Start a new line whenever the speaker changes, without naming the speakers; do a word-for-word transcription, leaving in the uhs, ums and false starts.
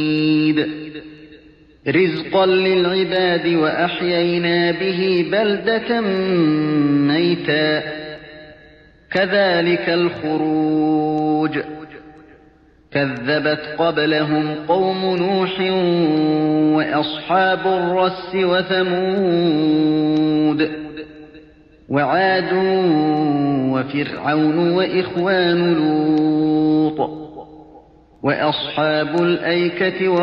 رزقا للعباد وأحيينا به بلدة ميتا كذلك الخروج كذبت قبلهم قوم نوح وأصحاب الرس وثمود وعاد وفرعون وإخوان لوط وأصحاب الأيكة